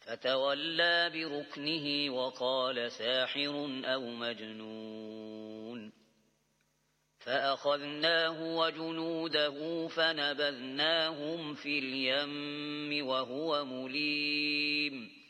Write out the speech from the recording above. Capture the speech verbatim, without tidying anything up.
فتولى بركنه وقال ساحر أو مجنون فأخذناه وجنوده فنبذناهم في اليم وهو مليم